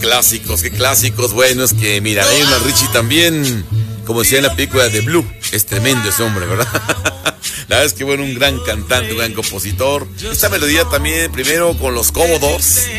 Qué clásicos. Bueno, es que mira, Lionel Richie también, como decía en la película de Blue, es tremendo ese hombre, ¿verdad? La verdad es que bueno, un gran cantante, un gran compositor. Esta melodía también, primero con los Commodores,